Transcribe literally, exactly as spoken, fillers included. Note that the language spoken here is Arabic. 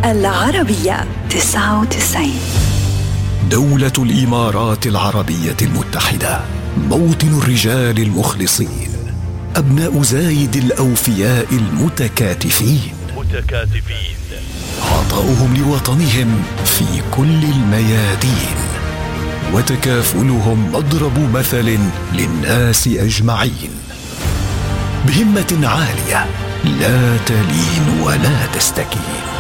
العربية تسعة وتسعين. دولة الإمارات العربية المتحدة، موطن الرجال المخلصين، أبناء زايد الأوفياء المتكاتفين متكاتفين عطاؤهم لوطنهم في كل الميادين، وتكافلهم مضرب مثل للناس أجمعين، بهمة عالية لا تلين ولا تستكين.